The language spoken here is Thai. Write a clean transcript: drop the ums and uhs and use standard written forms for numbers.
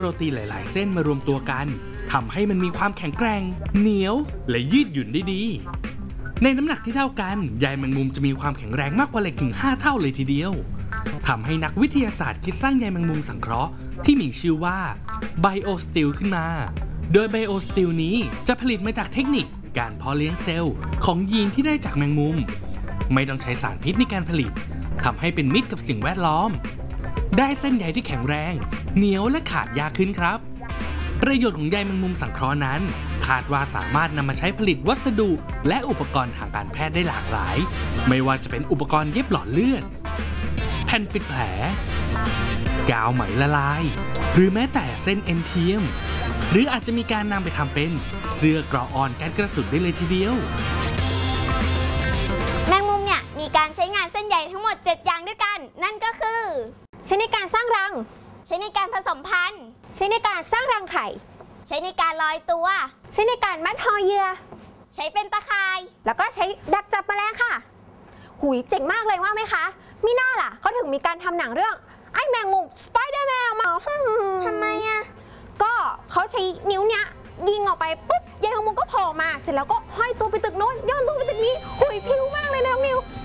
โรตีหลายๆเส้นมารวมตัวกันทำให้มันมีความแข็งแกร่งเหนียวและยืดหยุ่นได้ดีในน้ำหนักที่เท่ากันใยแมงมุมจะมีความแข็งแรงมากกว่าเหล็กถึง5 เท่าเลยทีเดียวทำให้นักวิทยาศาสตร์คิดสร้างใยแมงมุมสังเคราะห์ที่มีชื่อว่า BioSteel ขึ้นมาโดย BioSteel นี้จะผลิตมาจากเทคนิคการเพาะเลี้ยงเซลล์ของยีนที่ได้จากแมงมุมไม่ต้องใช้สารพิษในการผลิตทำให้เป็นมิตรกับสิ่งแวดล้อมได้เส้นใยที่แข็งแรงเหนียวและขาดยากขึ้นครับประโยชน์ของใยแมงมุมสังเคราะห์นั้นคาดว่าสามารถนำมาใช้ผลิตวัสดุและอุปกรณ์ทางการแพทย์ได้หลากหลายไม่ว่าจะเป็นอุปกรณ์เย็บหลอดเลือดแผ่นปิดแผลกาวไหมละลายหรือแม้แต่เส้นเอ็นเทียมหรืออาจจะมีการนำไปทำเป็นเสื้อเกราะอ่อนกันกระสุนได้เลยทีเดียวแมงมุมเนี่ยมีการใช้งานเส้นใยทั้งหมด7อย่างด้วยกันนั่นก็คือใช้ในการสร้างรังใช้ในการผสมพันธุ์ใช้ในการสร้างรังไข่ใช้ในการลอยตัวใช้ในการมัดห่อเหยื่อใช้เป็นตะข่ายแล้วก็ใช้ดักจับแมลงค่ะหุยเจ๋งมากเลยว่าไหมคะมิน่าล่ะเขาถึงมีการทำหนังเรื่องไอ้แมงมุมสไปเดอร์แมนมาทำไมอ่ะก็เขาใช้นิ้วเนี้ยยิงออกไปปุ๊บใยแมงมุมก็โผล่มาเสร็จแล้วก็ห้อยตัวไปตึกโน้นย้อนตัวไปตึกนี้หุยพิ้วมาก